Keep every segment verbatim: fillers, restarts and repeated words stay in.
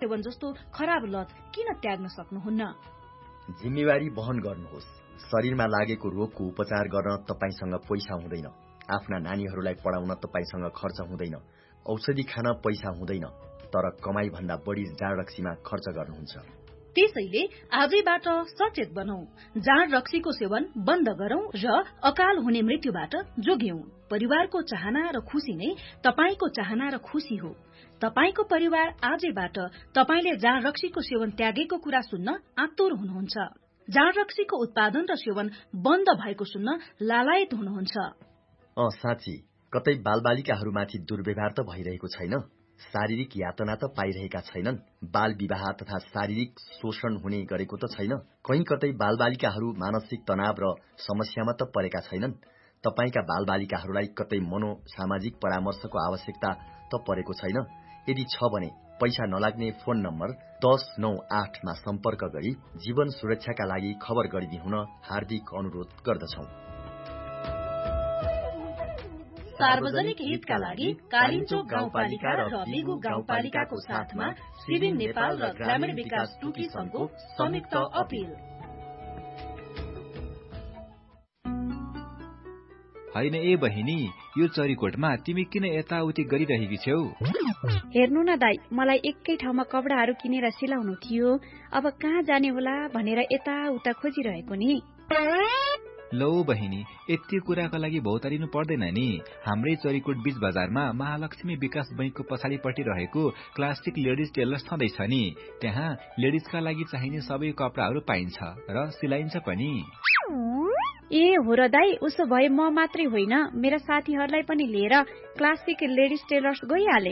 सेवन जस्तो खराब लत किन त्याग्न सक्नुहुन्न? जिम्मेवारी वहन गर्नुहोस्। शरीरमा लागेको रोगको उपचार गर्न तपाईसँग पैसा हुँदैन। आफ्ना नानीहरूलाई पढाउन तपाईसँग खर्च हुँदैन। औषधि खान पैसा हुँदैन, तर कमाई भन्दा बढी जाँड रक्सीमा खर्च गर्नुहुन्छ। त्यसैले आजैबाट सचेत बनौं, जाँड रक्सीको सेवन बन्द गरौं र अकाल हुने मृत्युबाट जोगियौं। परिवारको चाहना र खुशी नै तपाईको चाहना र खुशी हो। तपाईको परिवार आजैबाट तपाईले जाँड रक्सीको सेवन त्यागेको कुरा सुन्न आतुर हुनुहुन्छ। जाँड रक्सीको उत्पादन र सेवन बन्द भएको सुन्न लालायत हुनुहुन्छ। अँ साँच्ची, कतै बालबालिकाहरूमाथि दुर्व्यवहार त भइरहेको छैन? शारीरिक यातना त पाइरहेका छैनन्? बाल विवाह तथा शारीरिक शोषण हुने गरेको त छैन? कहीँ कतै बालबालिकाहरू मानसिक तनाव र समस्यामा त परेका छैनन्? तपाईका बालबालिकाहरूलाई कतै मनोसामाजिक परामर्शको आवश्यकता त परेको छैन? यदि छ भने पैसा नलाग्ने फोन नम्बर दस नौ आठमा सम्पर्क गरी जीवन सुरक्षाका लागि खबर गरिदिनुहुन हार्दिक अनुरोध गर्दछौं। सार्वजनिक हितका लागि कालिन्चोक गाउँपालिका र बिगु गाउँपालिकाको साथमा सिभिन नेपाल र ग्रामीण विकास टुकी संघको संयुक्त अपील। हैन ए बहिनी, यो चरीकोटमा तिमी किन यताउति गरिरहेकी छेउ? हेर्नु न दाइ, मलाई एकै ठाउँमा कपडाहरू किनेर सिलाउनु थियो। अब कहाँ जाने होला भनेर यताउता खोजिरहेको नि। लौ बहिनी, यति कुराका लागि भौतारिनु पर्दैन नि। हाम्रै चरीकोट बीच बजारमा महालक्ष्मी विकास बैंकको पछाडिपट्टि रहेको क्लासिक लेडिज टेलर्स छँदैछ नि। त्यहाँ लेडिजका लागि चाहिने सबै कपडाहरू पाइन्छ र सिलाइन्छ पनि। ए हो र दाइ, उसो भए म मात्रै होइन, मेरा साथीहरूलाई पनि लिएर क्लासिक लेडिज टेलर्स गइहाले।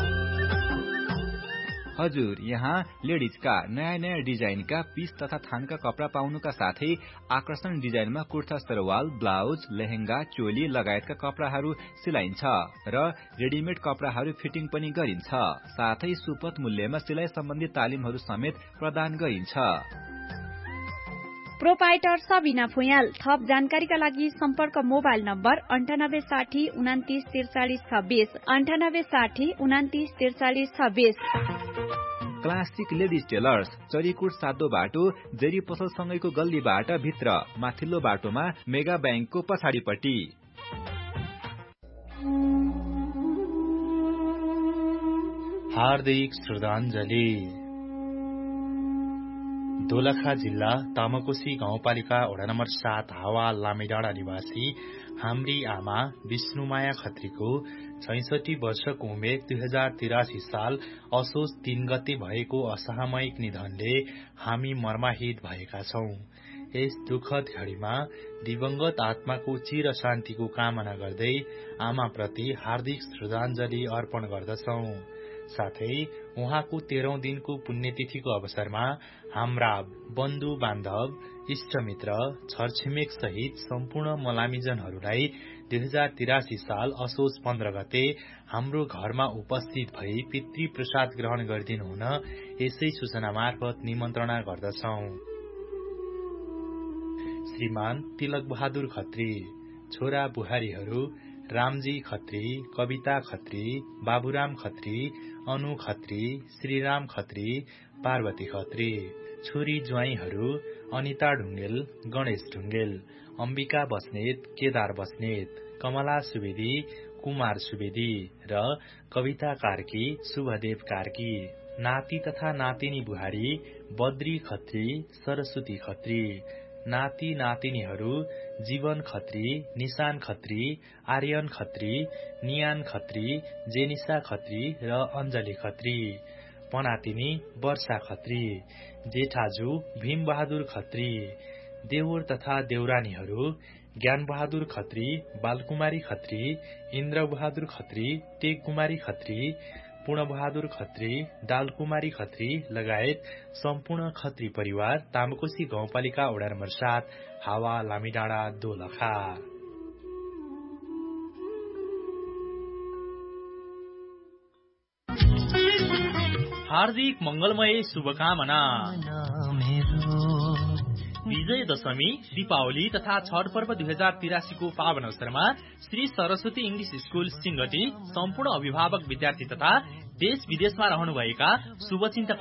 हजुर, यहाँ लेडिजका नयाँ नयाँ डिजाइनका पीस तथा थानका कपडा पाउनुका साथै आकर्षण डिजाइनमा कुर्ता सरवाल, ब्लाउज, लेहेंगा, चोली लगायतका कपडाहरू सिलाइन्छ र रेडिमेड कपडाहरू फिटिङ पनि गरिन्छ। साथै सुपथ मूल्यमा सिलाइ सम्बन्धी तालिमहरू समेत प्रदान गरिन्छ। प्रोपाइटर सबिना फुयाल। थप जानकारीका लागि सम्पर्क मोबाइल नम्बर अन्ठानब्बे साठी उनातिस त्रिचालिस छब्बीस अन्ठानब्बे साठी उनातिस त्रिचालिस छब्बीस। क्लासिक लेडिज टेलर्स, चरीकोट सातो बाटो, जेरी पसलसँगैको गल्लीबाट भित्र, माथिल्लो बाटोमा मेगा ब्याङ्कको पछाडिपट्टि। हार्दिक श्रद्धाञ्जली। दोलखा जिल्ला तामाकोशी गाउँपालिका वडा नम्बर सात हावा लामेडाँडा निवासी हाम्री आमा विष्णुमाया खत्रीको छैसठी वर्षको उमेर दुई हजार तिरासी साल असोज तीन गते भएको असामयिक निधनले हामी मर्माहित भएका छौं। यस दुःखद घडीमा दिवंगत आत्माको चिर शान्तिको कामना गर्दै आमाप्रति हार्दिक श्रद्धाञ्जली अर्पण गर्दछौं। साथै उहाँको तेह्रौं दिनको पुण्यतिथिको अवसरमा हाम्रा बन्धु बान्धव, इष्टमित्र, छरछिमेक सहित सम्पूर्ण मलामीजनहरूलाई दुई हजार तिरासी साल असोज पन्ध्र गते हाम्रो घरमा उपस्थित भई पितृ प्रसाद ग्रहण गरिदिनु हुन यसै सूचना मार्फत निमन्त्रणा गर्दछौं। श्रीमान तिलक बहादुर खत्री, छोरा बुहारीहरू रामजी खत्री, कविता खत्री, बाबुराम खत्री, अनु खत्री, श्रीराम खत्री, पार्वती खत्री। छोरी ज्वाइँहरू अनिता ढुङ्गेल, गणेश ढुङ्गेल, अम्बिका बस्नेत, केदार बस्नेत, कमला सुवेदी, कुमार सुवेदी र कविता कार्की, शुभदेव कार्की। नाति तथा नातिनी बुहारी बद्री खत्री, सरस्वती खत्री। नाति नातिनीहरू जीवन खत्री, निशान खत्री, आर्यन खत्री, नियान खत्री, जेनिसा खत्री र अञ्जली खत्री। पनातिनी वर्षा खत्री। जेठाजु भीम बहादुर खत्री। देवर तथा देउरानीहरू ज्ञान बहादुर खत्री, बालकुमारी खत्री, इन्द्र बहादुर खत्री, टेक कुमारी खत्री, पूर्ण बहादुर खत्री, दालकुमारी खत्री लगायत सम्पूर्ण खत्री परिवार तामाकोशी गाउँपालिका वडा नम्बर सात हावा लामीडाँडा दोलखा। हार्दिक मंगलमय शुभकामना। विजय दशमी, दीपावली तथा छठ पर्व दुई हजार तिरासी को पावन अवसरमा श्री सरस्वती इंग्लिश स्कूल सिंगटी सम्पूर्ण अभिभावक, विद्यार्थी तथा देश विदेशमा रहनुभएका शुभचिन्तक